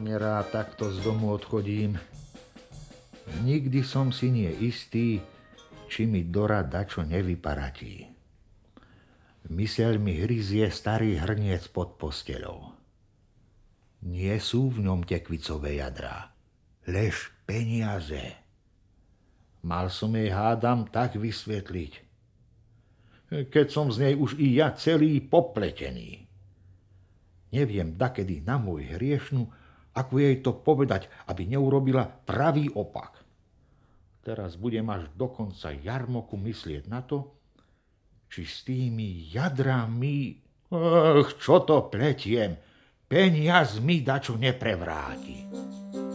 Nerád takto z domu odchodím. Nikdy som si nie istý, či mi Dora dačo nevyparatí. Myseľ mi hryzie starý hrniec pod posteľou. Nie sú v ňom tekvicové jadrá, lež peniaze. Mal som jej, hádam, tak vysvetliť, keď som z nej už i ja celý popletený. Neviem dakedy na môj hriešnú, ako jej to povedať, aby neurobila pravý opak. Teraz budem až do konca jarmoku myslieť na to, či s tými jadrami, čo to pletiem, peniaz mi dačo neprevráti.